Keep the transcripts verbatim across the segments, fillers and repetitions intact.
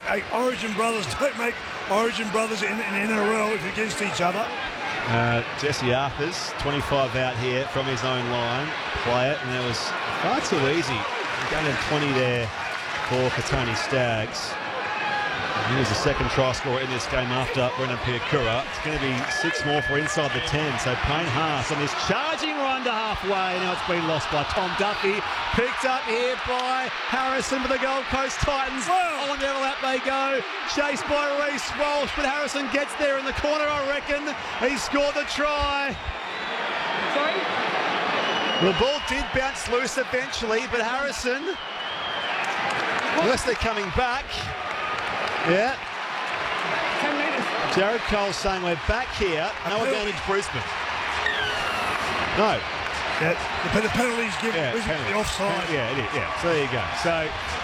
hey, Origin brothers don't make Origin brothers in, in N R L if against each other. Uh, Jesse Arthurs, twenty-five out here from his own line. Play it, and it was far too easy. Going to twenty there for Katoni Staggs. He was the second try scorer in this game after Brendan Piakura. It's going to be six more for inside the ten. So Payne Haas on this charging run to halfway. Now it's been lost by Tom Duffy. Picked up here by Harrison for the Gold Coast Titans. Wow. On the overlap they go. Chased by Reece Walsh, but Harrison gets there in the corner, I reckon. He scored the try. Sorry? The ball did bounce loose eventually, but Harrison, unless they're coming back. Yeah. ten metres. Jared Cole saying we're back here. No advantage Brisbane. No. Yeah, the, the penalty's given. Yeah, Isn't penalty. the offside? Yeah, it is. Yeah. So there you go. So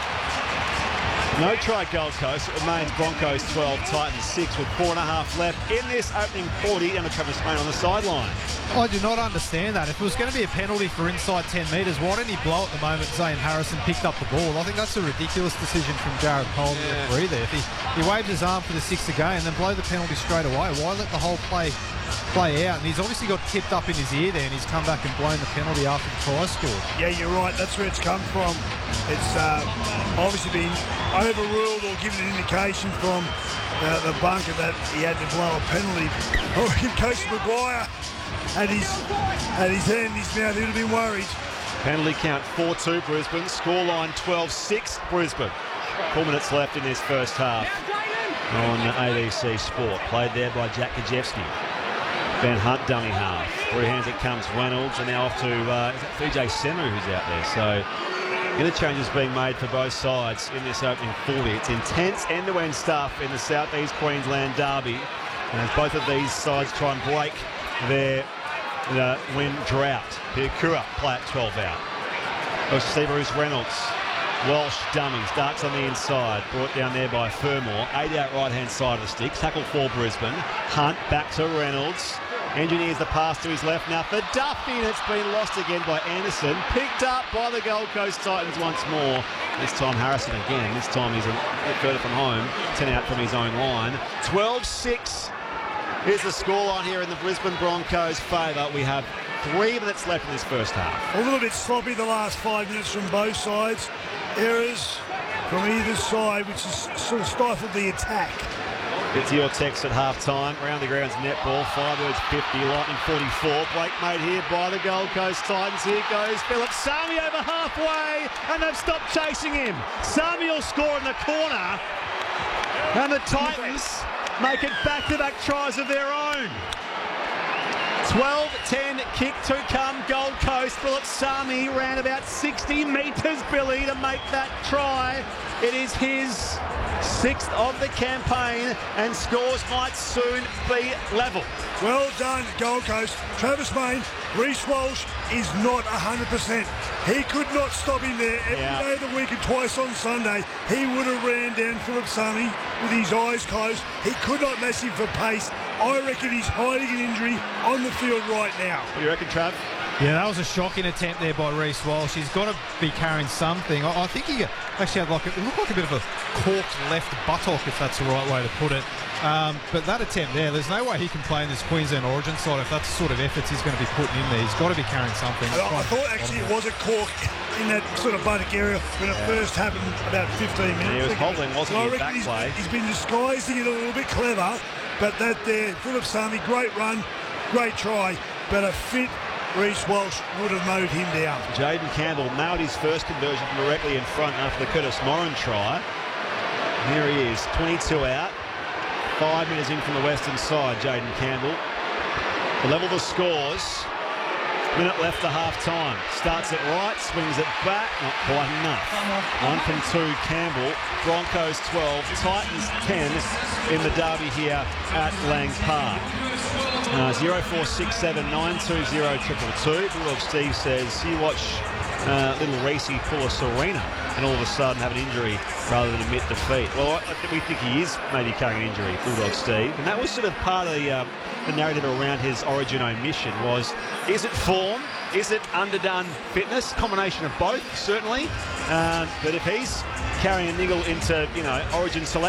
no try Gold Coast. It remains Broncos twelve, Titans six with four and a half left in this opening forty. And Travis Payne on the sideline. I do not understand that. If it was going to be a penalty for inside ten metres, why didn't he blow at the moment Zane Harrison picked up the ball? I think that's a ridiculous decision from Jared Cole, the referee there. If he, he waved his arm for the six again and then blow the penalty straight away, why let the whole play play out? And he's obviously got tipped up in his ear there, and he's come back and blown the penalty after the try scored. Yeah, you're right. That's where it's come from. It's uh, obviously been overruled or given an indication from uh, the bunker that he had to blow a penalty. Oh, Coach Maguire had his, had his hand in his mouth. He would have been worried. Penalty count four two Brisbane. Scoreline twelve six Brisbane. Four minutes left in this first half on A B C Sport. Played there by Jack Gajewski. Ben Hunt dummy half. Three hands it comes Reynolds, and now off to uh, is that Vijay Semu who's out there. So interchanges being made for both sides in this opening forty. It's intense end-to-end stuff in the South East Queensland derby. And as both of these sides try and break their uh, win drought. Piakura play at twelve out. First receiver is Reynolds. Walsh dummies, darts on the inside, brought down there by Fermor. Eight out right-hand side of the stick, tackle for Brisbane. Hunt back to Reynolds. Engineers the pass to his left now for Duffy, and it's been lost again by Anderson. Picked up by the Gold Coast Titans once more. This time Harrison again. This time he's a bit further from home. ten out from his own line. twelve six is the scoreline here in the Brisbane Broncos' favour. We have three minutes left in this first half. A little bit sloppy the last five minutes from both sides. Errors from either side, which has sort of stifled the attack. It's your text at half-time. Around the grounds netball. Firebirds fifty, Lightning forty-four. Break made here by the Gold Coast Titans. Here goes Philip Sami over halfway, and they've stopped chasing him. Sami will score in the corner, and the Titans make it back-to-back tries of their own. twelve ten kick to come, Gold Coast. Philip Sami ran about sixty metres, Billy, to make that try. It is his sixth of the campaign, and scores might soon be level. Well done, Gold Coast. Travis Payne, Reece Walsh is not one hundred percent. He could not stop him there every Yeah. day of the week and twice on Sunday. He would have ran down Philip Sami with his eyes closed. He could not match him for pace. I reckon he's hiding an injury on the field right now. What do you reckon, Trav? Yeah, that was a shocking attempt there by Reece Walsh. He's got to be carrying something. I, I think he actually had like a, it looked like a bit of a corked left buttock, if that's the right way to put it. Um, but that attempt there, there's no way he can play in this Queensland Origin side if that's the sort of efforts he's going to be putting in there. He's got to be carrying something. I, I thought actually it was a cork in that sort of buttock area when it yeah. first happened about fifteen minutes Yeah, he was ago. hobbling, wasn't so he, I reckon back he's, play? he's been disguising it a little bit clever, but that there, Philip Sami, great run, great try, but a fit Reece Walsh would have mowed him down. Jaden Campbell nailed his first conversion from directly in front after the Curtis Moran try. Here he is, twenty-two out. Five minutes in from the western side, Jaden Campbell. To level the scores. Minute left to half-time. Starts it right, swings it back. Not quite enough. One from two, Campbell. Broncos twelve, Titans ten in the derby here at Lang Park. Uh, zero four six seven nine two zero triple two. Bulldog Steve says, you watch uh, little Reece pull a Serena and all of a sudden have an injury rather than admit defeat. Well, I, we think he is maybe carrying an injury, Bulldog Steve. And that was sort of part of the, um, the narrative around his Origin omission was, is it form? Is it underdone fitness? Combination of both, certainly. Um, but if he's carrying a niggle into, you know, Origin selection,